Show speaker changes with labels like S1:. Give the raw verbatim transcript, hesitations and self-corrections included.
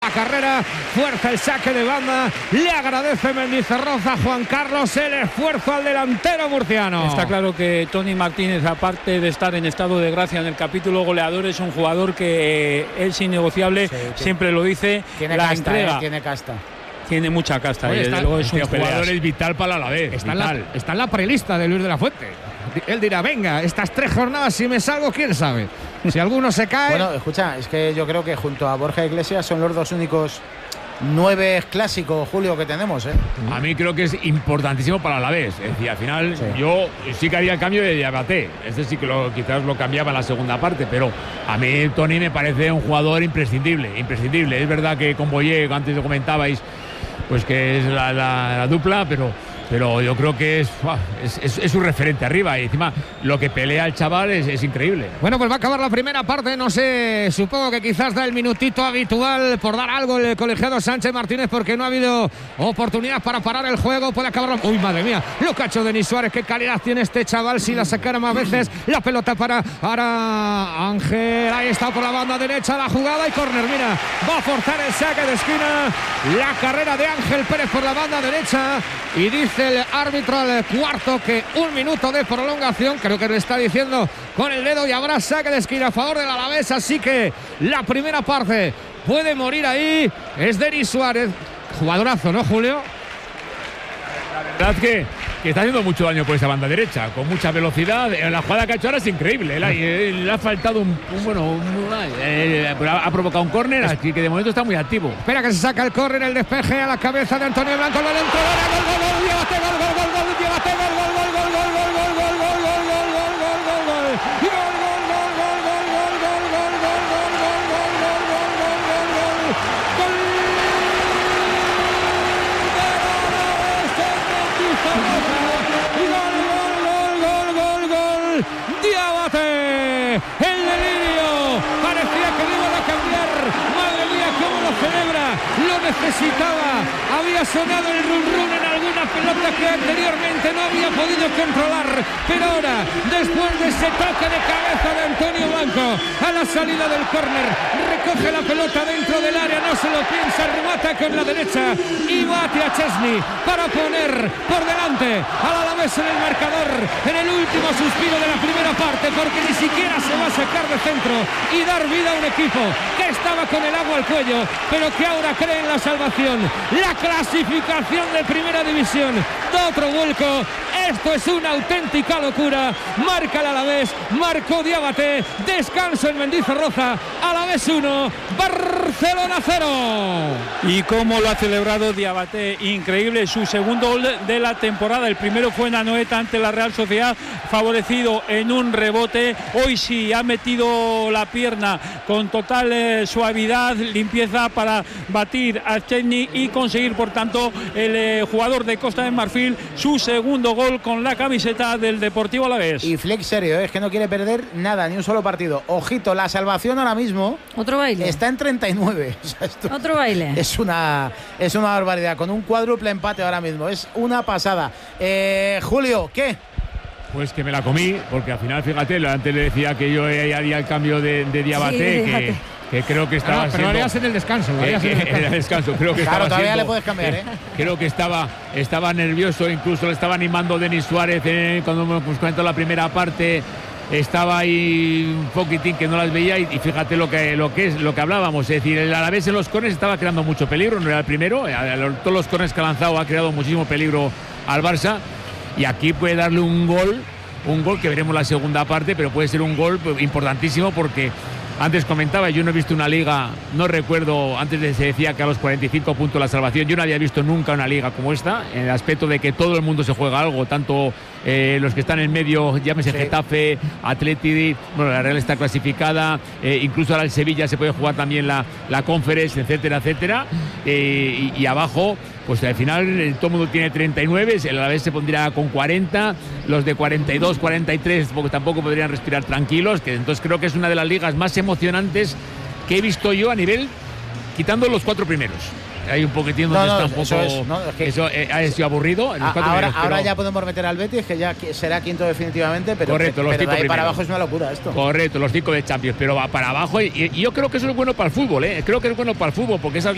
S1: carrera, fuerza el saque de banda, le agradece Mendizorroza a Juan Carlos el esfuerzo al delantero murciano.
S2: Está claro que Toni Martínez, aparte de estar en estado de gracia en el capítulo goleador, es un jugador que es innegociable, sí, siempre lo dice,
S3: tiene
S2: la
S3: casta,
S2: entrega.
S3: Eh, tiene casta.
S2: Tiene mucha casta.
S1: Oye,
S2: y
S1: está,
S2: luego es
S4: este
S2: un
S4: jugador es vital para la Alavés.
S1: Está,
S4: vital.
S1: en la, está en la prelista de Luis de la Fuente. Él dirá, venga, estas tres jornadas si me salgo, quién sabe. Si alguno se cae...
S3: Bueno, escucha, es que yo creo que junto a Borja Iglesias son los dos únicos nueve clásicos, Julio, que tenemos, ¿eh?
S4: A mí creo que es importantísimo para la Alavés. Es decir, al final sí. yo sí que haría el cambio de Diabaté. Este sí que lo, quizás lo cambiaba en la segunda parte, pero a mí Toni me parece un jugador imprescindible, imprescindible. Es verdad que con Boyé, antes lo comentabais, pues que es la, la, la dupla, pero... pero yo creo que es, es, es, es un referente arriba y encima lo que pelea el chaval es, es increíble.
S1: Bueno, pues va a acabar la primera parte, no sé, supongo que quizás da el minutito habitual por dar algo el colegiado Sánchez Martínez porque no ha habido oportunidad para parar el juego, puede acabar... Uy, madre mía, lo cacho Denis Suárez, qué calidad tiene este chaval, si la sacara más veces, la pelota para ahora Ángel, ahí está por la banda derecha la jugada y córner, mira, va a forzar el saque de esquina, la carrera de Ángel Pérez por la banda derecha y dice el árbitro al cuarto que un minuto de prolongación, creo que le está diciendo con el dedo y habrá saque de esquina a favor del Alavés, así que la primera parte puede morir ahí, es Denis Suárez, jugadorazo, ¿no, Julio?
S4: La verdad que, que está haciendo mucho daño por esa banda derecha, con mucha velocidad. La jugada que ha hecho ahora es increíble. Le, le ha faltado un, un bueno, un, eh, ha, ha provocado un córner, así que de momento está muy activo.
S1: Espera que se saca el córner, el despeje a la cabeza de Antonio Blanco, el balón, gol, gol, gol, gol, llévate, gol, gol, gol, gol, llévate, gol, gol, gol, gol, gol, gol, gol, gol, gol, gol, gol, gol, gol, gol. Diabate, el delirio, parecía que le iban a cambiar, madre mía cómo lo celebra, lo necesitaba, había sonado el run run en alguna pelota que anteriormente no había podido controlar, pero ahora, después de ese toque de cabeza de Antonio Blanco, a la salida del córner, recoge la pelota dentro del área, no se lo piensa, remata con la derecha y bate a Chesney para poner por delante al Alavés en el marcador, en el último suspiro de la primera parte, porque ni siquiera se va a sacar de centro y dar vida a un equipo que estaba con el agua al cuello, pero que ahora cree en la salvación, la clasificación de primera división, da otro vuelco. Esto es una auténtica locura. Marca el Alavés, marcó Diabate, descanso en Mendizorroza, Alavés uno, Barcelona cero.
S2: Y cómo lo ha celebrado Diabate, increíble, su segundo gol de la temporada. El primero fue en Anoeta ante la Real Sociedad, favorecido en un rebote. Hoy sí ha metido la pierna con total eh, suavidad, limpieza para batir a Chesney y conseguir por tanto el eh, jugador de Costa de Marfil su segundo gol con la camiseta del Deportivo Alavés.
S3: Y Fleck serio, ¿eh? Es que no quiere perder nada, ni un solo partido. Ojito, la salvación ahora mismo
S5: otro baile
S3: está en treinta y nueve. O sea, esto
S5: otro baile.
S3: Es una, es una barbaridad, con un cuádruple empate ahora mismo. Es una pasada. Eh, Julio, ¿qué?
S4: Pues que me la comí, porque al final, fíjate, antes le decía que yo haría el cambio de, de Diabate, sí, que, que creo que estaba
S1: no, pero
S4: siendo...
S1: lo harías en el descanso. Lo harías
S4: que,
S1: en el descanso.
S4: el descanso. Creo que
S3: claro,
S4: estaba
S3: todavía
S4: siendo,
S3: le puedes cambiar, ¿eh?
S4: Creo que estaba, estaba nervioso, incluso le estaba animando Denis Suárez eh, cuando me pues, comentó la primera parte. Estaba ahí un poquitín que no las veía y, y fíjate lo que, lo que es lo que hablábamos, es decir, el Alavés en los corners estaba creando mucho peligro, no era el primero, a, a, todos los corners que ha lanzado ha creado muchísimo peligro al Barça y aquí puede darle un gol, un gol que veremos la segunda parte, pero puede ser un gol importantísimo porque antes comentaba, yo no he visto una liga, no recuerdo, antes se decía que a los cuarenta y cinco puntos la salvación, yo no había visto nunca una liga como esta, en el aspecto de que todo el mundo se juega algo, tanto eh, los que están en medio, llámese sí. Getafe, Atleti, bueno, la Real está clasificada, eh, incluso ahora el Sevilla se puede jugar también la, la Conference, etcétera, etcétera, eh, y, y abajo, pues al final todo el mundo tiene treinta y nueve, el Alavés se pondría con cuarenta, los de cuarenta y dos, cuarenta y tres porque tampoco podrían respirar tranquilos, que entonces creo que es una de las ligas más emocionantes que he visto yo a nivel, quitando los cuatro primeros. Hay un poquitín donde no, no, está un poco eso, es, no, es que eso eh, ha sido aburrido. En los
S3: ahora
S4: primeros,
S3: ahora
S4: pero...
S3: ya podemos meter al Betis, que ya será quinto definitivamente, pero,
S4: correcto, los
S3: pero
S4: cinco
S3: de ahí
S4: primeros.
S3: para abajo es una locura esto.
S4: Correcto, los cinco de Champions, pero va para abajo y, y yo creo que eso es bueno para el fútbol, ¿eh? Creo que es bueno para el fútbol porque esas